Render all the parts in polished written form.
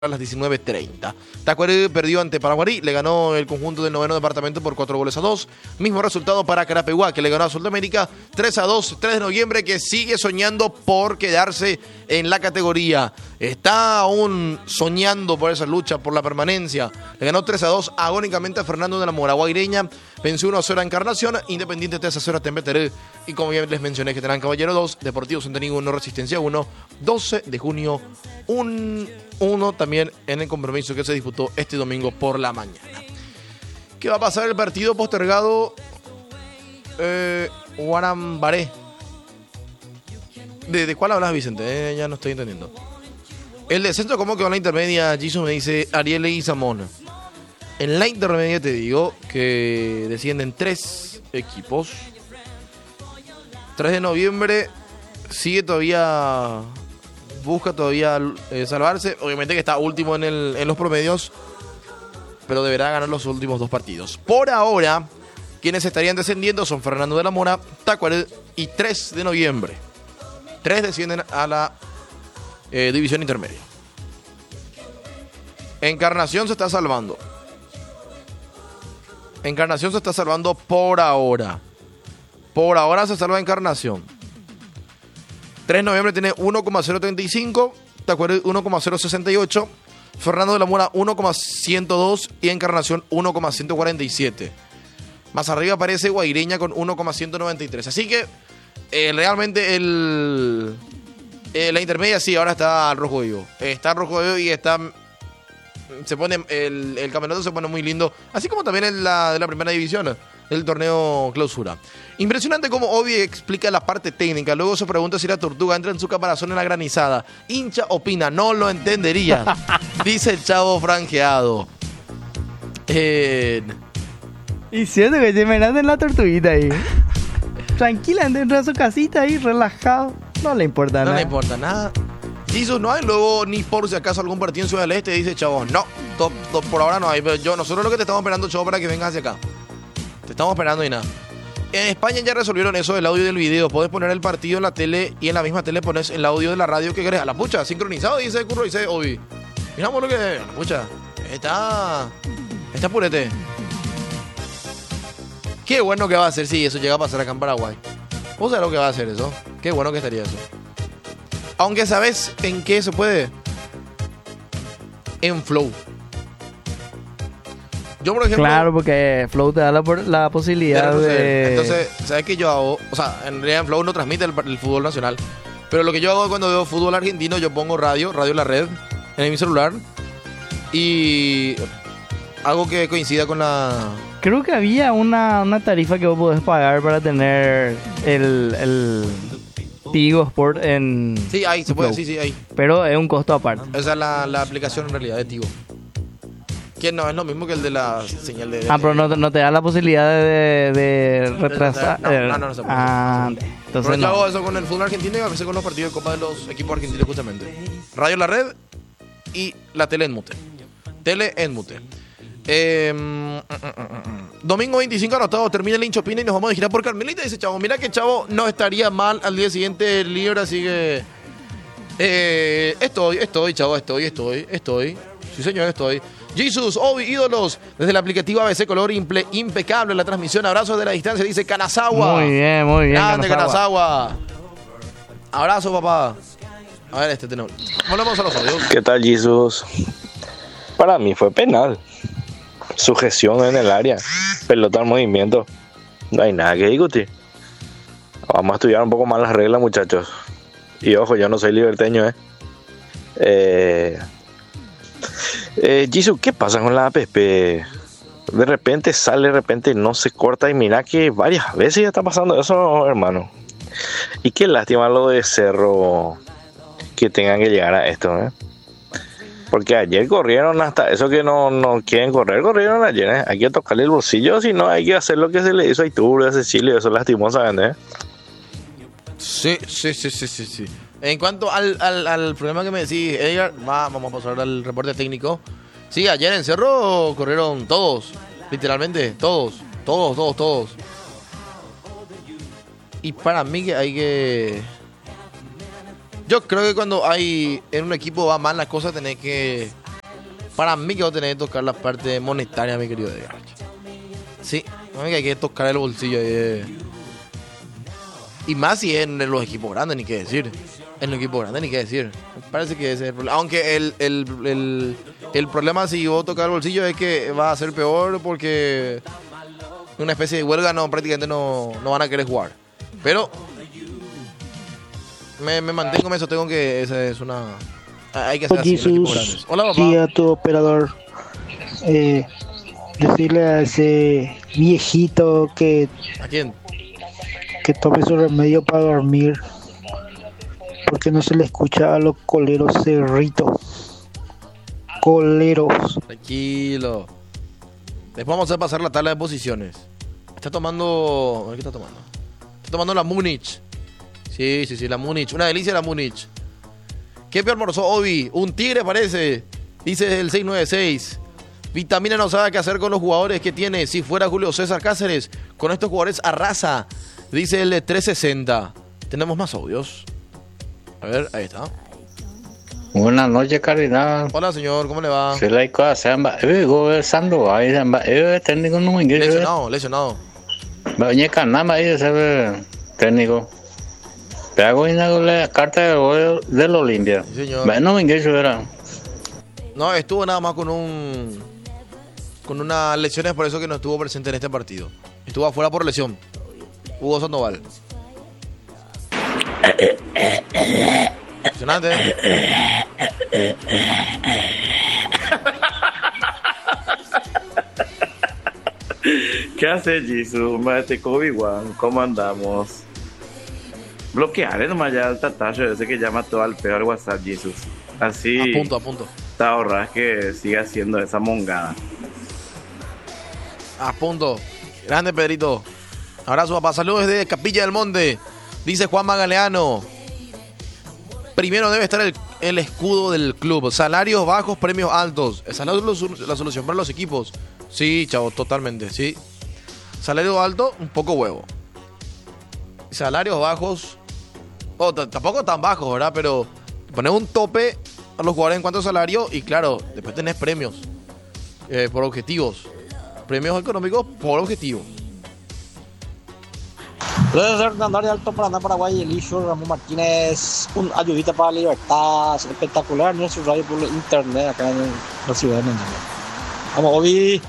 a las 19:30. Tacuarembó perdió ante Paraguarí, le ganó el conjunto del noveno departamento por 4-2. Mismo resultado para Carapeguá, que le ganó a Sudamérica 3-2. 3 de noviembre, que sigue soñando por quedarse en la categoría. Está aún soñando por esa lucha, por la permanencia. Le ganó 3-2 agónicamente a Fernando de la Mora. Guaireña venció 1-0 a Encarnación, Independiente 3-0 a Tempeteré. Y como ya les mencioné, que tendrán Caballero 2, Deportivo Centenario 1, Resistencia 1, 12 de junio 1 también en el compromiso que se disputó este domingo por la mañana. ¿Qué va a pasar el partido postergado? Guarambaré. ¿De cuál hablas, Vicente? Ya no estoy entendiendo. El descenso, ¿cómo quedó en la intermedia? Jesús me dice Ariel y Zamón. En la intermedia te digo que descienden 3 equipos. 3 de noviembre sigue todavía, busca todavía salvarse. Obviamente que está último en los promedios, pero deberá ganar los últimos 2 partidos. Por ahora, quienes estarían descendiendo son Fernando de la Mora, Tacuarembó y 3 de noviembre. 3 descienden a la división intermedia. Encarnación se está salvando. Encarnación se está salvando por ahora. Por ahora se salva Encarnación. 3 de noviembre tiene 1,035, Tacuarembó 1,068, Fernando de la Mora 1,102 y Encarnación 1,147. Más arriba aparece Guaireña con 1,193. Así que realmente la intermedia sí, ahora está rojo vivo. Está rojo vivo y está... Se pone el campeonato se pone muy lindo, así como también en la de la primera división, el torneo clausura. Impresionante cómo Obi explica la parte técnica. Luego se pregunta si la tortuga entra en su caparazón en la granizada. Hincha opina, no lo entendería, dice el chavo franjeado. Y cierto que se me en la tortuguita ahí. Tranquila, dentro de su casita ahí, relajado. No le importa nada. No le importa nada. Jesús, no hay luego ni por si acaso algún partido en Ciudad del Este, dice chavo. No, por ahora no hay. Pero nosotros lo que te estamos esperando, chavo, para que vengas hacia acá. Te estamos esperando y nada. En España ya resolvieron eso del audio y del video. Podés poner el partido en la tele y en la misma tele pones el audio de la radio que querés. A la pucha, sincronizado, dice Curro, dice Obi. Miramos lo que... A la pucha, está purete. Qué bueno que va a hacer si eso llega a pasar acá en Paraguay. ¿Vos sabés lo que va a hacer eso? Qué bueno que estaría eso. Aunque sabes en qué se puede. En Flow. Yo, por ejemplo... Claro, porque Flow te da la posibilidad de... Entonces, ¿sabes qué yo hago? O sea, en realidad en Flow no transmite el fútbol nacional. Pero lo que yo hago cuando veo fútbol argentino, yo pongo Radio La Red, en mi celular. Y hago que coincida con la... Creo que había una tarifa que vos podés pagar para tener el Tigo Sport en... Sí, ahí se puede, sí, ahí. Pero es un costo aparte. Esa es la aplicación en realidad de Tigo. Que no es lo mismo que el de la señal de... pero no te da la posibilidad de retrasar. No se puede. Entonces pero yo hago eso con el fútbol argentino y a veces con los partidos de Copa de los equipos argentinos justamente. Radio La Red y la tele en mute. Domingo 25 anotado, termina el hinchopina y nos vamos a girar por Carmelita. Dice Chavo, mira que Chavo no estaría mal al día siguiente libre, así que... Estoy, Chavo, estoy. Sí, señor, estoy. Jesús, Obi, ídolos, desde el aplicativo ABC Color, impecable la transmisión. Abrazos de la distancia, dice Kanazawa. Muy bien. Grande Kanazawa. Abrazo, papá. A ver, tenemos. Volvemos a los audios. ¿Qué tal, Jesús? Para mí fue penal. Sujeción en el área. Pelota al movimiento. No hay nada que discutir. Vamos a estudiar un poco más las reglas, muchachos. Y ojo, yo no soy liberteño, Jesús, ¿qué pasa con la APP? De repente sale, de repente no se corta. Y mira que varias veces ya está pasando eso, hermano. Y qué lástima lo de Cerro, que tengan que llegar a esto, Porque ayer corrieron hasta eso que no quieren corrieron ayer, Hay que tocarle el bolsillo, si no hay que hacer lo que se le hizo a Iturbe, a Cecilio, eso lastimosamente, Sí. En cuanto al problema que me decís, Edgar, vamos a pasar al reporte técnico. Sí, ayer en Cerro corrieron todos, literalmente, todos. Y para mí que hay que... Yo creo que cuando hay en un equipo va mal las cosas, tenés que Para mí que va a tener que tocar la parte monetaria, mi querido Edgar. Sí, no que hay que tocar el bolsillo ahí. Y más si es en los equipos grandes, ni qué decir. En los equipos grandes, ni qué decir. Me parece que ese es el problema. Aunque el problema si vos tocas el bolsillo es que va a ser peor porque una especie de huelga prácticamente no van a querer jugar. Pero me mantengo, me sostengo que esa es una... Hay que hacer así en los equipos grandes. Hola, papá. Sí, a tu operador. Decirle a ese viejito que ¿A quién? tome su remedio para dormir, porque no se le escucha a los coleros cerritos. Coleros. Tranquilo. Después vamos a pasar la tabla de posiciones. Está tomando... ¿Qué está tomando? Está tomando la Múnich. Sí, la Múnich. Una delicia la Múnich. ¿Qué peor almorzó Obi? Un tigre parece. Dice el 696. Vitamina no sabe qué hacer con los jugadores que tiene. Si fuera Julio César Cáceres, con estos jugadores arrasa. Dice el de 360. Tenemos más audios. A ver, ahí está. Buenas noches, Caridad. Hola, señor, ¿cómo le va? Se la iba a hacer, gobernando, ahí, técnico no inglés. Lesionado. Bañé canama ahí, ese técnico. Te hago una carta del Olimpia. Sí, señor. No me ingreso, era. No, estuvo nada más con unas lesiones, por eso que no estuvo presente en este partido. Estuvo afuera por lesión. Hugo Sandoval. Impresionante. ¿Qué hace Jesus? Maestro Kobe-Wan, ¿cómo andamos? Bloquear nomás ya el tatacho ese que llama todo al peor al WhatsApp, Jesus. Así A punto. te ahorras que siga haciendo esa mongada. A punto. Grande, Pedrito. Abrazo, papá. Saludos desde Capilla del Monte. Dice Juan Magaleano. Primero debe estar el escudo del club. Salarios bajos, premios altos. Esa es la solución para los equipos. Sí, chavo, totalmente, sí. Salario alto, un poco huevo. Salarios bajos. Tampoco tan bajos, ¿verdad? Pero poner un tope a los jugadores en cuanto a salario. Y claro, después tenés premios por objetivos. Premios económicos por objetivo. Desde Hernando de Alto Paraná, Paraguay, Elisio Ramón Martínez, un ayudita para la libertad, espectacular nuestro radio por internet acá en la ciudad de Mendoza. Vamos, Obi.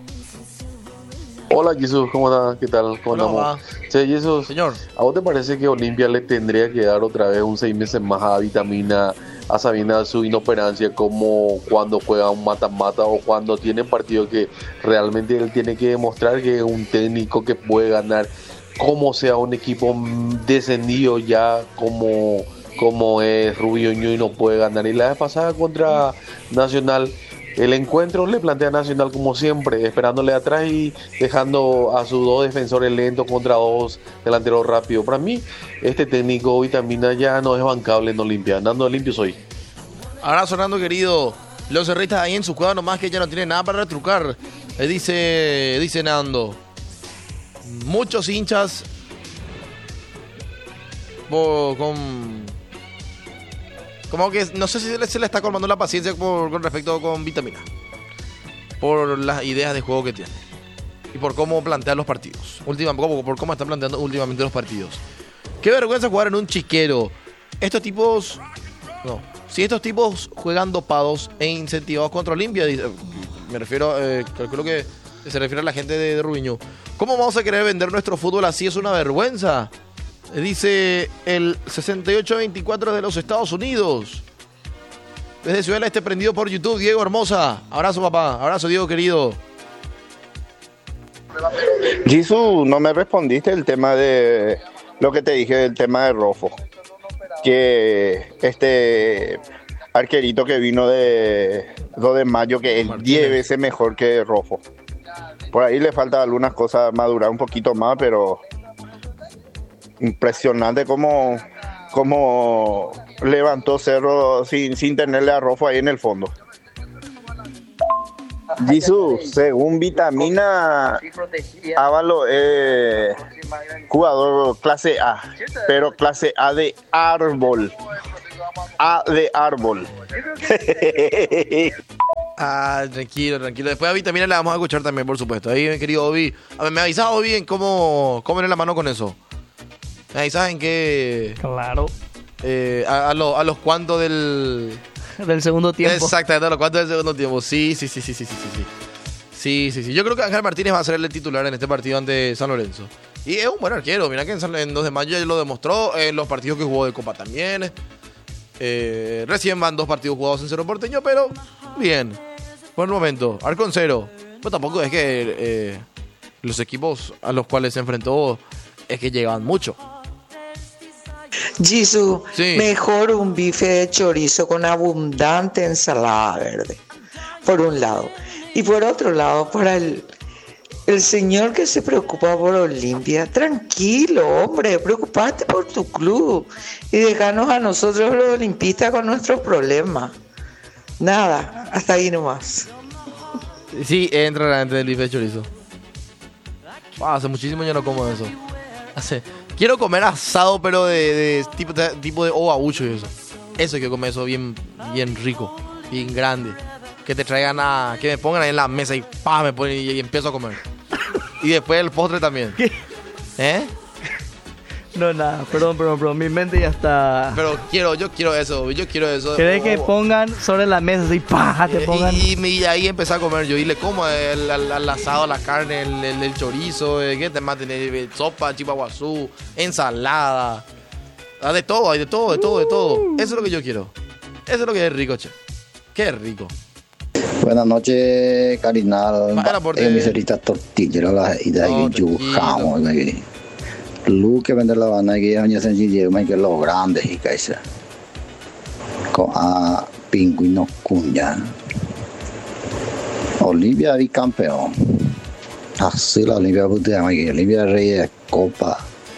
Hola Jesús, ¿cómo estás? ¿Qué tal? ¿Cómo Hola, andamos? Che, Jesús, Señor. ¿a vos te parece que Olimpia le tendría que dar otra vez un 6 meses más a Vitamina, a Sabina su inoperancia, como cuando juega un mata-mata o cuando tiene partidos que realmente él tiene que demostrar que es un técnico que puede ganar, como sea un equipo descendido ya como es Rubio y no puede ganar? Y la vez pasada contra Nacional, el encuentro le plantea a Nacional como siempre, esperándole atrás y dejando a sus dos defensores lentos contra dos delanteros rápidos. Para mí, este técnico Vitamina ya no es bancable en Olimpia. Nando limpio soy. Abrazo, Hernando, querido. Los cerristas ahí en su cuadro nomás que ya no tienen nada para retrucar. Dice Nando. Muchos hinchas como que no sé si se le está colmando la paciencia con respecto con Vitamina, por las ideas de juego que tiene y por cómo plantea los partidos por cómo está planteando últimamente los partidos. Qué vergüenza jugar en un chiquero. Si estos tipos juegan dopados e incentivados contra Olimpia, me refiero, calculo que se refiere a la gente de Rubiño. ¿Cómo vamos a querer vender nuestro fútbol así? Es una vergüenza. Dice el 6824 de los Estados Unidos. Desde Ciudad del Este, prendido por YouTube, Diego Hermosa. Abrazo, papá. Abrazo, Diego, querido. Jesús, no me respondiste el tema de lo que te dije del tema de Rofo. Que este arquerito que vino de 2 de mayo, que es 10 veces mejor que Rofo. Por ahí le falta algunas cosas, madurar un poquito más, pero impresionante cómo levantó Cerro sin tenerle a Rofo ahí en el fondo. Jesús, según Vitamina, Ávalo es jugador clase A, pero clase A de árbol. A de árbol. Ah, tranquilo. Después a Obi también la vamos a escuchar también, por supuesto. Ahí, mi querido Obi. A ver, ¿me avisas, Obi, en cómo viene la mano con eso? ¿Me avisas en qué? Claro. A los cuantos del segundo tiempo. Exactamente, a los cuantos del segundo tiempo. Sí. Sí. Yo creo que Ángel Martínez va a ser el titular en este partido ante San Lorenzo. Y es un buen arquero. Mira que en 2 de mayo ya lo demostró. En los partidos que jugó de Copa también. Recién van 2 partidos jugados en Cerro Porteño, pero bien. Buen momento. Arco en cero. Pues tampoco es que los equipos a los cuales se enfrentó es que llegaban mucho. Jisoo, Sí. mejor un bife de chorizo con abundante ensalada verde, por un lado. Y por otro lado, para el señor que se preocupa por Olimpia, tranquilo, hombre, preocupate por tu club y dejanos a nosotros los olimpistas con nuestros problemas. Nada, hasta ahí nomás. Sí, entra la gente del bife de chorizo. Hace muchísimo yo no como eso. Quiero comer asado, pero de tipo de oabucho y eso. Eso quiero comer, eso bien rico, bien grande. Que te traigan que me pongan ahí en la mesa y me ponen y empiezo a comer. Y después el postre también. ¿Qué? No, nada, perdón, mi mente ya está. Pero yo quiero eso. ¿Querés que pongan sobre la mesa así, te pongan? Y ahí empecé a comer yo. Y le como al asado, la carne, el chorizo, ¿qué te más tener? Sopa, chipaguazú, ensalada. De todo, hay de todo. Eso es lo que yo quiero. Eso es lo que es rico, che. Qué rico. Buenas noches, Carinal. Miserita tortillera la ida y yujamos. Lu que vende la banda que ya se lleva que lo grande y caisa. Con a pingüino cuña. Olivia bicampeón. Así la Olivia putea, Olivia rey de Copa.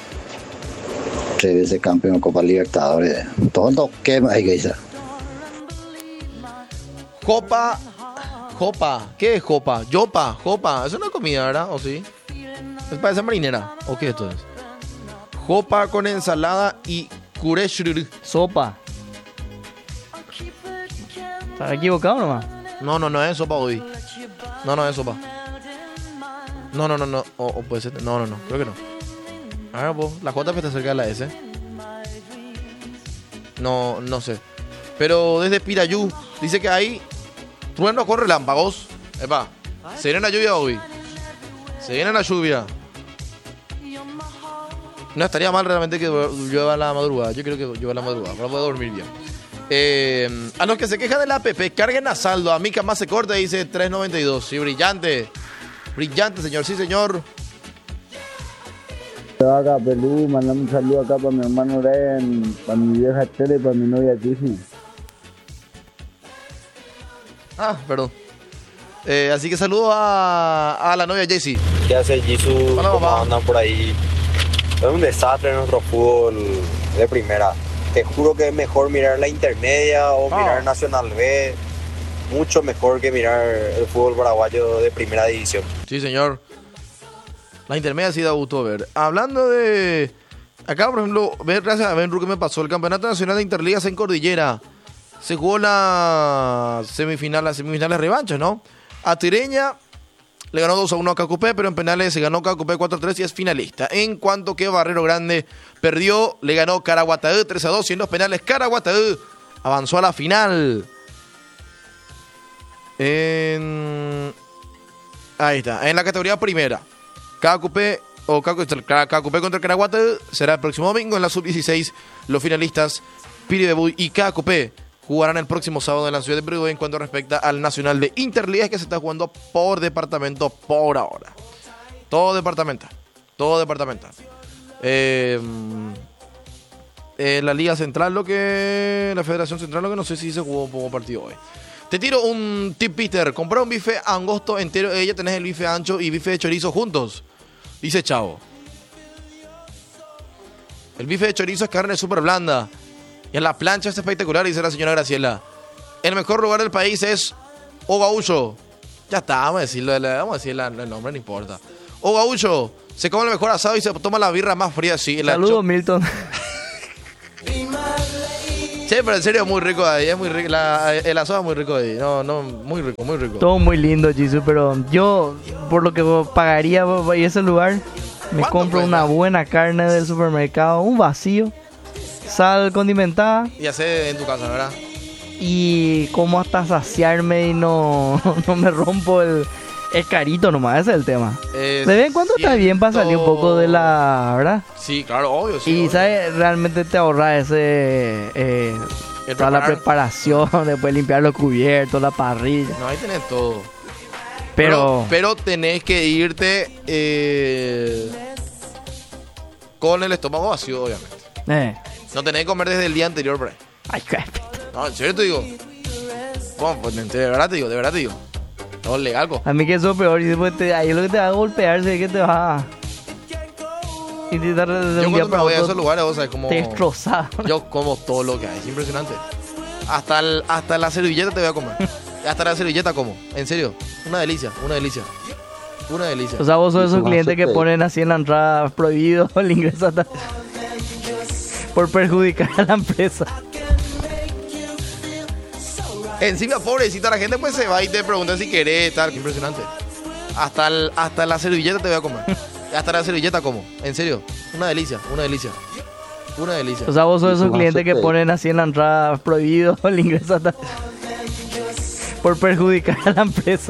3 veces campeón de Copa Libertadores. Todo lo que más caisa. Jopa. ¿Qué es jopa? Jopa. Es una comida, ¿verdad? ¿O sí? ¿Es para esa marinera? ¿O qué esto es? Jopa con ensalada y curechururu. Sopa. ¿Estás equivocado nomás? No es sopa hoy. No es sopa. No. O puede ser. No. Creo que no. A ver, pues, la J está cerca de la S. No sé. Pero desde Pirayú dice que hay truenos con relámpagos. Epa, se viene la lluvia hoy. No estaría mal realmente que llueva a la madrugada. Yo creo que llueva a la madrugada para poder dormir bien. A los que se quejan de la app, carguen a saldo. A Mica más se corta y dice 3.92. Sí, brillante, señor. Sí, señor. Acá, Pelú, mandame un saludo acá para mi hermano Ren, para mi vieja Tere y para mi novia Tiffy. Perdón. Así que saludo a la novia Jessie. ¿Qué hace Jisoo? ¿Cómo andan por ahí? Es un desastre nuestro fútbol de primera. Te juro que es mejor mirar la intermedia o mirar Nacional B. Mucho mejor que mirar el fútbol paraguayo de primera división. Sí, señor. La intermedia sí da gusto ver. Hablando de... Acá, por ejemplo, gracias a Benru que me pasó. El Campeonato Nacional de Interligas en Cordillera. Se jugó las semifinales revanchas, ¿no? Atireña le ganó 2-1 a Cacupé, pero en penales se ganó Cacupé 4-3 y es finalista. En cuanto que Barrero Grande perdió, le ganó Caraguataú 3-2 y en los penales Caraguataú avanzó a la final. Ahí está, en la categoría primera. Cacupé contra Caraguataú será el próximo domingo en la sub-16. Los finalistas Piribebuy y Cacupé jugarán el próximo sábado en la ciudad de Piribebuy en cuanto respecta al Nacional de Interligas que se está jugando por departamento por ahora. Todo departamental. La Liga Central, la Federación Central, lo que no sé si se jugó como partido hoy. Te tiro un tip, Peter. Comprar un bife angosto entero. Ella tenés el bife ancho y bife de chorizo juntos. Dice Chavo. El bife de chorizo es carne súper blanda. Y en la plancha es espectacular, dice la señora Graciela. El mejor lugar del país es Ogaúcho. Ya está, vamos a decirle el nombre, no importa. Ogaúcho. Se come el mejor asado y se toma la birra más fría. Sí, saludos, Milton. Che, pero en serio es muy rico ahí, es muy rico. El asado es muy rico ahí. No, muy rico, muy rico. Todo muy lindo, Jisoo, pero yo, por lo que pagaría por ir a ese lugar, me compro una buena carne del supermercado, un vacío, sal condimentada. Y hace en tu casa, ¿verdad? Y como hasta saciarme y no me rompo el... Es carito nomás, ese es el tema. De vez en cuando está bien para salir un poco de la... ¿verdad? Sí, claro, obvio. Sí, y obvio. ¿sabes? Realmente te ahorra toda la preparación, después limpiar los cubiertos, la parrilla. No, ahí tenés todo. Pero tenés que irte con el estómago vacío, obviamente. No tenés que comer desde el día anterior, por ahí. Ay, qué... No, en serio te digo. Bueno, pues de verdad te digo. Todo legal, a mí que eso es peor, y después ahí lo que te va a golpear es que te va a intentar de yo un día cuando me para voy otro, a esos lugares, o sea, como... te destrozado. Yo como todo lo que hay, es impresionante. Hasta la servilleta te voy a comer. Hasta la servilleta como, en serio. Una delicia. O sea, vos sos esos clientes que ponen así en la entrada prohibido el ingreso hasta... por perjudicar a la empresa. Encima, pobrecita, la gente pues se va y te pregunta si querés, tal. Qué impresionante. Hasta la servilleta te voy a comer. Hasta la servilleta como, en serio. Una delicia. O sea, vos sos esos clientes que ponen así en la entrada prohibido el ingreso hasta... por perjudicar a la empresa.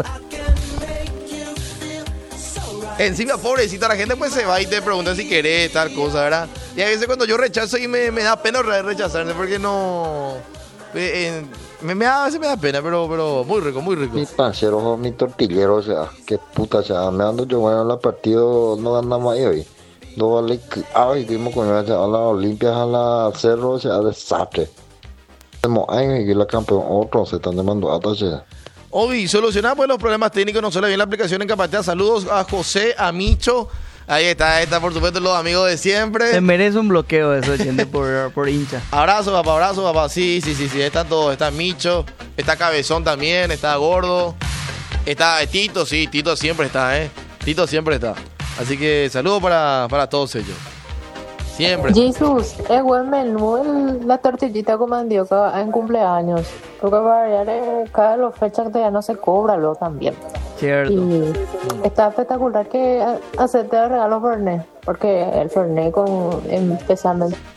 Encima, pobrecita, la gente pues se va y te pregunta si querés, tal cosa, ¿verdad? Y a veces cuando yo rechazo y me da pena rechazarme porque no... a veces me da pena, pero muy rico. Mi pancero, mi tortillero, o sea, qué puta, o sea, me ando yo bueno en la partido, no ganamos ahí hoy. No vale, ay, dimos con a la Olimpia, a la Cerro, o sea, desastre. Tenemos años y la campeón, otro se están demandando a taller. Obi, solucionar pues los problemas técnicos, no solo bien la aplicación en Capatea. Saludos a José, a Micho. Ahí está por supuesto los amigos de siempre. Se merece un bloqueo eso, gente, por hincha. Abrazo, papá. Sí. Están todos. Está Micho, está Cabezón también, está Gordo. Está Tito, sí, Tito siempre está, Tito siempre está. Así que saludos para todos ellos. Siempre. Jesús, es buen menú la tortillita con mandioca en cumpleaños. Porque variar cada los fechas que ya no se cobra luego también. Cierto. Y está espectacular que hacerte el regalo Fernet. Porque el Fernet con especialmente